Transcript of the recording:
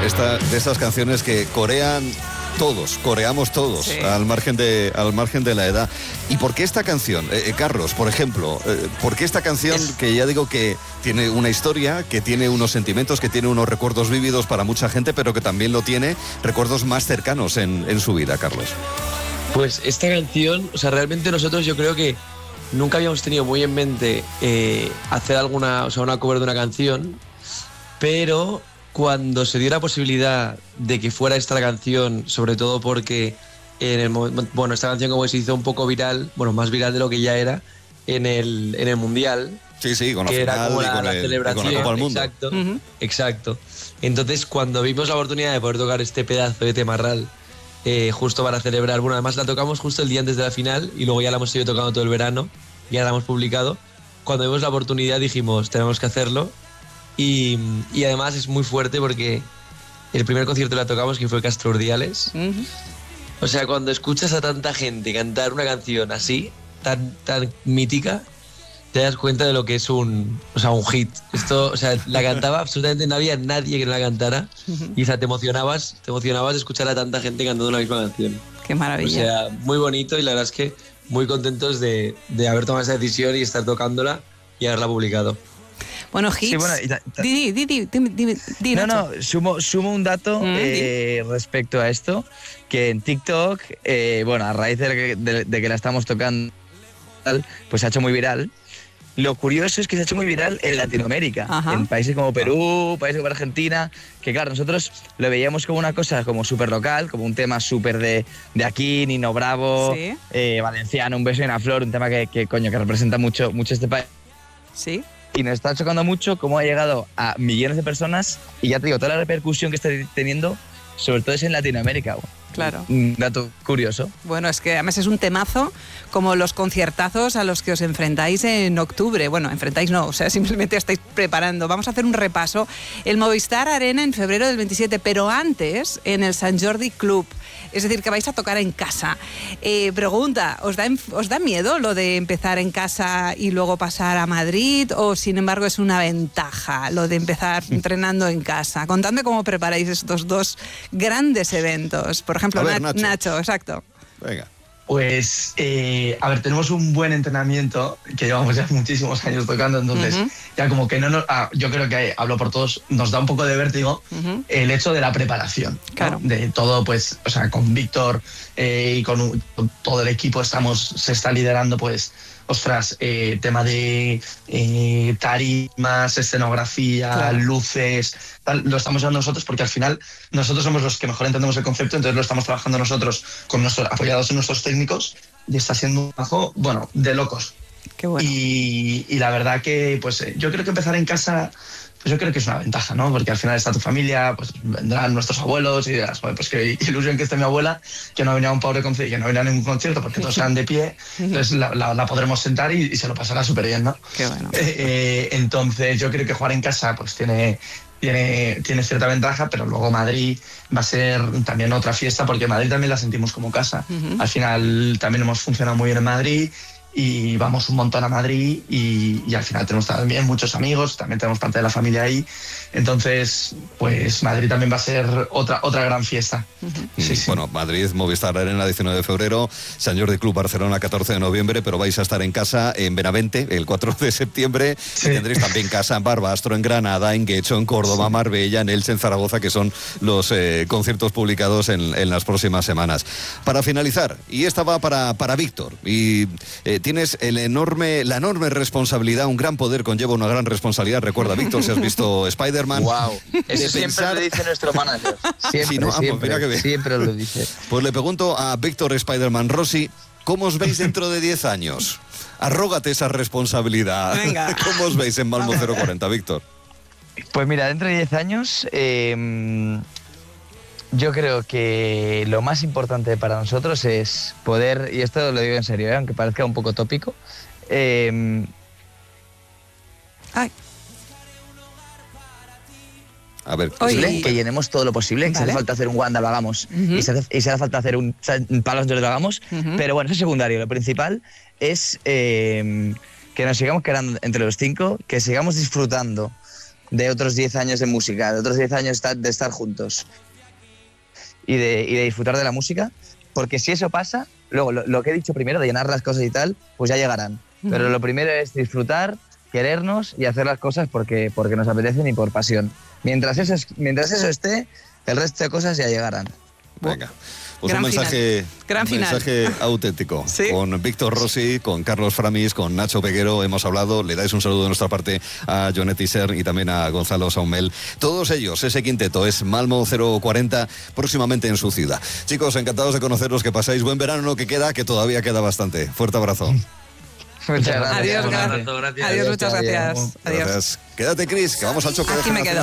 de estas canciones que coreamos todos, sí, al margen de la edad. ¿Y por qué esta canción, Carlos, por ejemplo? ¿Por qué esta canción que ya digo que tiene una historia, que tiene unos sentimientos, que tiene unos recuerdos vívidos para mucha gente, pero que también lo tiene recuerdos más cercanos en su vida, Carlos? Pues esta canción, o sea, realmente nosotros yo creo que nunca habíamos tenido muy en mente hacer una cover de una canción, pero cuando se dio la posibilidad de que fuera esta la canción, sobre todo porque esta canción como se hizo un poco viral, bueno, más viral de lo que ya era en el Mundial. Sí, con la que final era como la celebración, con la Copa del Mundo. Exacto, exacto. Entonces, cuando vimos la oportunidad de poder tocar este pedazo de Temarral, justo para celebrar, bueno, además la tocamos justo el día antes de la final y luego ya la hemos ido tocando todo el verano, ya la hemos publicado. Cuando vimos la oportunidad dijimos, tenemos que hacerlo. Y además es muy fuerte porque el primer concierto la tocamos, que fue Castro Urdiales. O sea, cuando escuchas a tanta gente cantar una canción así, tan mítica, te das cuenta de lo que es un hit. Esto, o sea, la cantaba absolutamente, no había nadie que no la cantara. Y o sea, te emocionabas de escuchar a tanta gente cantando la misma canción. Qué maravilla. O sea, muy bonito, y la verdad es que muy contentos de haber tomado esa decisión y estar tocándola y haberla publicado. Bueno, hits. Sí, bueno, di, No, sumo un dato respecto a esto, que en TikTok, a raíz de que la estamos tocando, pues se ha hecho muy viral. Lo curioso es que se ha hecho muy viral en Latinoamérica, en países como Perú, países como Argentina, que claro, nosotros lo veíamos como una cosa como súper local, como un tema súper de aquí, Nino Bravo, ¿sí? Valenciano, Un beso y una flor, un tema que representa mucho este país. Sí. Y nos está chocando mucho cómo ha llegado a millones de personas, y ya te digo, toda la repercusión que está teniendo, sobre todo es en Latinoamérica. Claro. Un dato curioso. Bueno, es que además es un temazo, como los conciertazos a los que os enfrentáis en octubre. Bueno, enfrentáis no, o sea, simplemente estáis preparando. Vamos a hacer un repaso. El Movistar Arena en febrero del 27, pero antes en el Sant Jordi Club. Es decir, que vais a tocar en casa. Pregunta, ¿os da miedo lo de empezar en casa y luego pasar a Madrid? ¿O sin embargo es una ventaja lo de empezar entrenando en casa? Contadme cómo preparáis estos dos grandes eventos. Por ejemplo, Nacho, exacto. Venga. Pues, tenemos un buen entrenamiento, que llevamos ya muchísimos años tocando, entonces ya como que yo creo que, hablo por todos, nos da un poco de vértigo el hecho de la preparación, claro, ¿no? De todo, pues, o sea, con Víctor y con todo el equipo se está liderando, pues, tema de tarimas, escenografía, claro, luces, tal, lo estamos llevando nosotros porque al final nosotros somos los que mejor entendemos el concepto, entonces lo estamos trabajando nosotros apoyados en nuestros técnicos, y está siendo un trabajo, de locos. Qué bueno. Y la verdad que, pues, yo creo que empezar en casa, pues yo creo que es una ventaja, ¿no? Porque al final está tu familia, pues vendrán nuestros abuelos y dirás, pues qué ilusión que esté mi abuela, que no venía a un pobre concierto, que no venía a ningún concierto porque todos eran de pie, entonces la podremos sentar y se lo pasará súper bien, ¿no? Qué bueno. Entonces yo creo que jugar en casa pues tiene cierta ventaja, pero luego Madrid va a ser también otra fiesta, porque Madrid también la sentimos como casa. Al final también hemos funcionado muy bien en Madrid, y vamos un montón a Madrid, y al final tenemos también muchos amigos, también tenemos parte de la familia ahí, entonces pues Madrid también va a ser otra gran fiesta. Sí. Bueno, Madrid, Movistar Arena 19 de febrero, Sant Jordi Club Barcelona 14 de noviembre, pero vais a estar en casa en Benavente el 4 de septiembre, sí, y tendréis también casa en Barbastro, en Granada, en Guecho, en Córdoba, sí, Marbella, en Elche, en Zaragoza, que son los conciertos publicados en las próximas semanas. Para finalizar, y esta va para Víctor, y tienes la enorme responsabilidad, un gran poder conlleva una gran responsabilidad. Recuerda, Víctor, si has visto Spider-Man. Wow, eso siempre lo dice nuestro manager. Siempre lo dice. Pues le pregunto a Víctor Spider-Man Rossi, ¿cómo os veis dentro de 10 años? Arrógate esa responsabilidad. Venga. ¿Cómo os veis en Malmo 040, Víctor? Pues mira, dentro de 10 años... yo creo que lo más importante para nosotros es poder, y esto lo digo en serio, aunque parezca un poco tópico, a ver, que llenemos todo lo posible, que si hace falta hacer un Wanda lo hagamos, y si hace falta hacer un Palos de Oro lo hagamos, pero bueno, eso es secundario. Lo principal es que nos sigamos quedando entre los 5, que sigamos disfrutando de otros 10 años de música, de otros 10 años de estar juntos y de disfrutar de la música, porque si eso pasa, luego lo que he dicho primero, de llenar las cosas y tal, pues ya llegarán. Pero lo primero es disfrutar, querernos y hacer las cosas porque nos apetecen y por pasión. Mientras eso esté, el resto de cosas ya llegarán. Venga. Pues Gran un mensaje, Gran final. mensaje auténtico. Sí. Con Víctor Rossi, con Carlos Framis, con Nacho Peguero hemos hablado. Le dais un saludo de nuestra parte a Jonet Isern y también a Gonzalo Saumel. Todos ellos, ese quinteto es Malmo 040, próximamente en su ciudad. Chicos, encantados de conoceros, que pasáis buen verano, que queda, que todavía queda bastante. Fuerte abrazo. Muchas gracias. Adiós, Un gracias. abrazo, gracias. Adiós, muchas gracias. Adiós. Gracias. Quédate, Cris, que vamos al choque de Aquí me quedo.